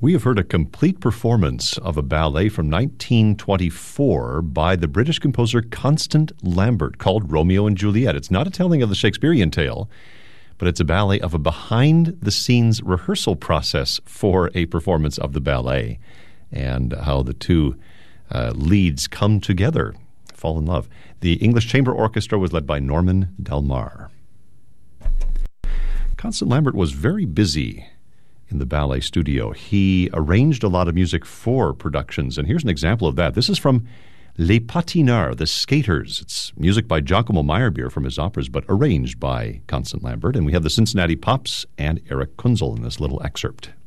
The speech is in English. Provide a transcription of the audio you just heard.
We have heard a complete performance of a ballet from 1924 by the British composer Constant Lambert called Romeo and Juliet. It's not a telling of the Shakespearean tale, but it's a ballet of a behind-the-scenes rehearsal process for a performance of the ballet and how the two leads come together, fall in love. The English Chamber Orchestra was led by Norman Delmar. Constant Lambert was very busy in the ballet studio. He arranged a lot of music for productions, and here's an example of that. This is from Les Patineurs, The Skaters. It's music by Giacomo Meyerbeer from his operas, but arranged by Constant Lambert. And we have the Cincinnati Pops and Eric Kunzel in this little excerpt.